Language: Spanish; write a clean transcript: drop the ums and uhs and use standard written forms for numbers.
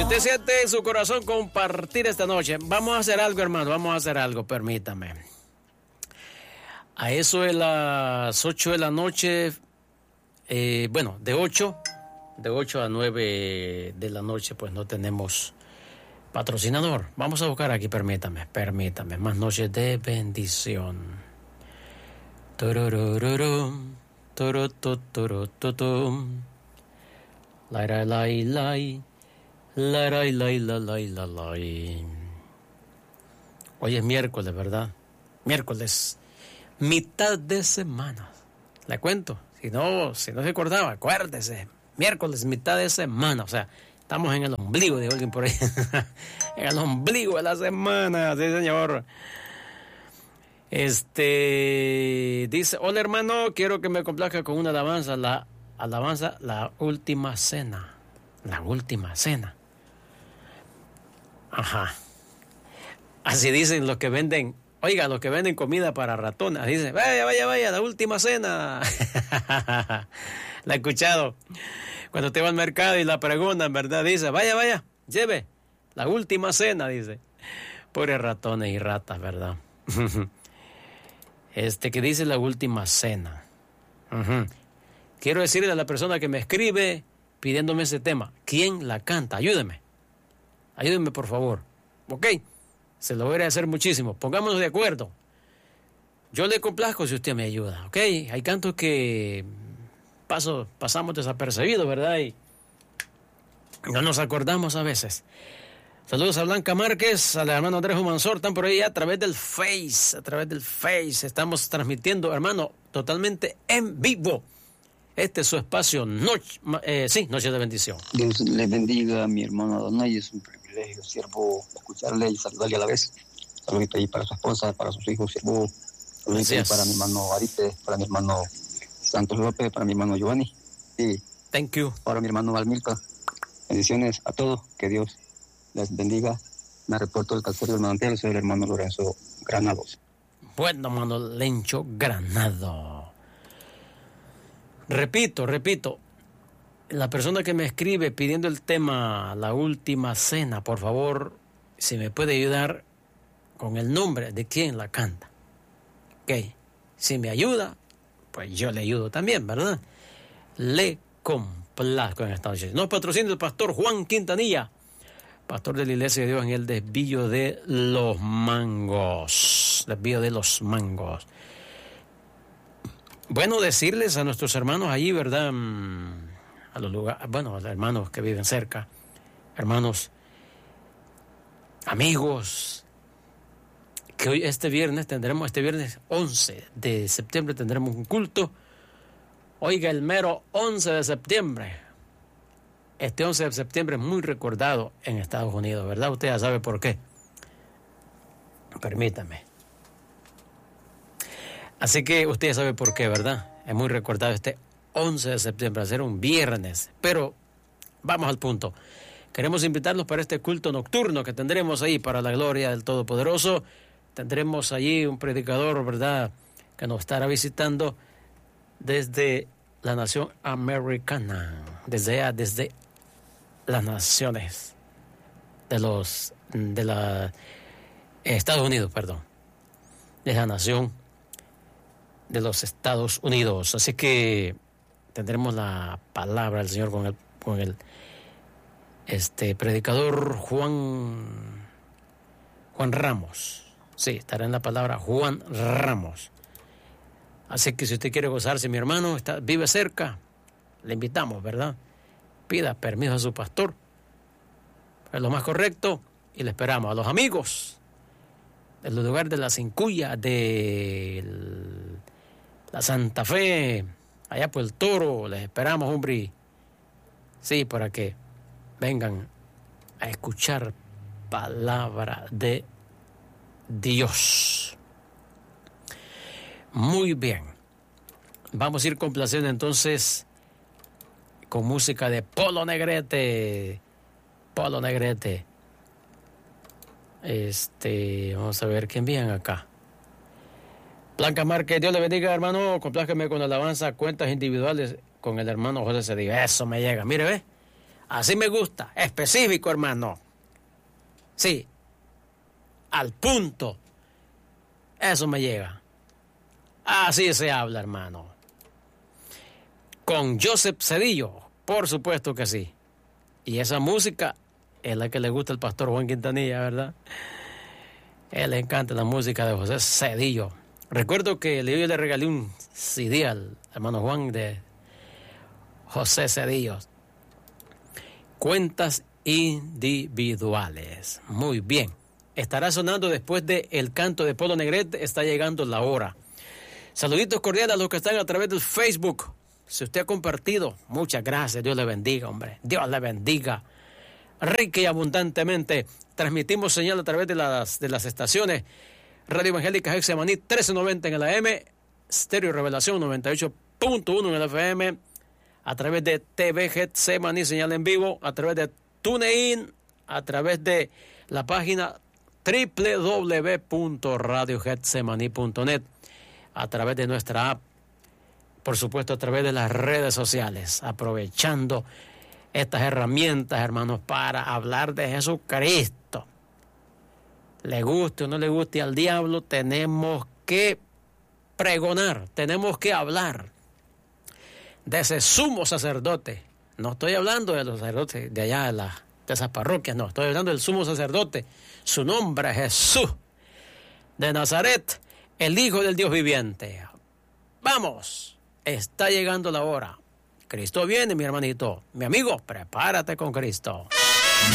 usted siente en su corazón compartir esta noche, vamos a hacer algo, hermano, vamos a hacer algo, permítame. A eso de las 8 de la noche, de 8 a 9 de la noche, pues no tenemos patrocinador. Vamos a buscar aquí, permítame, más noches de bendición. Turururum, turututurututum. Lai, lai, lai, lai. Lai, lai, lai, lai, lai, lai, lai. Hoy es miércoles, ¿verdad? Miércoles, mitad de semana. Le cuento, si no se acordaba, acuérdese. Miércoles, mitad de semana, o sea, estamos en el ombligo de alguien por ahí. En el ombligo de la semana, sí, señor. Dice, hola hermano, quiero que me complazca con una alabanza, la última cena. La última cena. Ajá. Así dicen los que venden, oiga, los que venden comida para ratones. Dicen, vaya, la última cena. La he escuchado. Cuando te va al mercado y la preguntan, ¿verdad? Dice, vaya, lleve la última cena, dice. Pobres ratones y ratas, ¿verdad? Que dice la última cena. Quiero decirle a la persona que me escribe pidiéndome ese tema, ¿quién la canta? Ayúdeme, por favor. ¿Ok? Se lo voy a agradecer muchísimo. Pongámonos de acuerdo. Yo le complazco si usted me ayuda, ¿ok? Hay cantos que pasamos desapercibidos, ¿verdad? Y no nos acordamos a veces. Saludos a Blanca Márquez, al hermano Andrés Humansor, están por ahí a través del Face. Estamos transmitiendo, hermano, totalmente en vivo. Este es su espacio, Noche de Bendición. Dios le bendiga a mi hermano Adonai, es un privilegio, siervo, escucharle y saludarle a la vez. Saludito ahí para su esposa, para sus hijos, siervo. Saludito ahí para mi hermano Arite, para mi hermano Santos López, para mi hermano Giovanni. Y thank you. Para mi hermano Valmilca. Bendiciones a todos, que Dios les bendiga. Me reporto el Caserío del Manantial, soy el hermano Lorenzo Granados. Bueno, hermano Lencho Granado. Repito, la persona que me escribe pidiendo el tema La Última Cena, por favor, si me puede ayudar con el nombre de quien la canta. Ok, si me ayuda, pues yo le ayudo también, ¿verdad? Le complazco en esta noche. Nos patrocina el pastor Juan Quintanilla, pastor de la Iglesia de Dios en el Desvío de los Mangos. Bueno, decirles a nuestros hermanos allí, ¿verdad? A los lugares, a los hermanos que viven cerca, hermanos, amigos, que hoy, este viernes 11 de septiembre tendremos un culto. Oiga, el mero 11 de septiembre. Este 11 de septiembre es muy recordado en Estados Unidos, ¿verdad? Usted ya sabe por qué. Permítame. Así que usted ya sabe por qué, ¿verdad? Es muy recordado este 11 de septiembre, a ser un viernes. Pero vamos al punto. Queremos invitarlos para este culto nocturno que tendremos ahí para la gloria del Todopoderoso. Tendremos allí un predicador, ¿verdad?, que nos estará visitando desde la nación americana, desde las naciones de los Estados Unidos, de la nación de los Estados Unidos. Así que tendremos la palabra del Señor con el predicador Juan Ramos. Sí, estará en la palabra Juan Ramos. Así que si usted quiere gozarse, mi hermano, vive cerca, le invitamos, ¿verdad? Pida permiso a su pastor. Es lo más correcto y le esperamos. A los amigos del lugar de la Cincuya, de la Santa Fe, allá por el Toro, les esperamos, hombre. Sí, para que vengan a escuchar palabra de Dios. Muy bien. Vamos a ir complaciendo entonces con música de Polo Negrete. Vamos a ver qué envían acá. Blanca Márquez, Dios le bendiga, hermano. Complázcame con alabanza, cuentas individuales con el hermano José Cedillo. Eso me llega. Mire, ve. Así me gusta, específico, hermano. Sí, al punto. Eso me llega. Así se habla, hermano. Con Joseph Cedillo, por supuesto que sí. Y esa música es la que le gusta al pastor Juan Quintanilla, ¿verdad? A él le encanta la música de José Cedillo. Recuerdo que yo le regalé un CD al hermano Juan de José Cedillo. Cuentas individuales. Muy bien. Estará sonando después del canto de Polo Negrete. Está llegando la hora. Saluditos cordiales a los que están a través del Facebook. Si usted ha compartido, muchas gracias. Dios le bendiga, hombre. Dios le bendiga. Rica y abundantemente. Transmitimos señal a través de las estaciones Radio Evangélica Getsemaní 1390 en el AM, Stereo Revelación 98.1 en el FM, a través de TV Getsemaní, señal en vivo, a través de TuneIn, a través de la página www.radiogetsemani.net, a través de nuestra app, por supuesto a través de las redes sociales, aprovechando estas herramientas, hermanos, para hablar de Jesucristo. Le guste o no le guste al diablo, tenemos que pregonar, tenemos que hablar de ese sumo sacerdote. No estoy hablando de los sacerdotes de allá de esas parroquias, no, estoy hablando del sumo sacerdote. Su nombre es Jesús de Nazaret, el Hijo del Dios viviente. Vamos, está llegando la hora. Cristo viene, mi hermanito, mi amigo, prepárate con Cristo.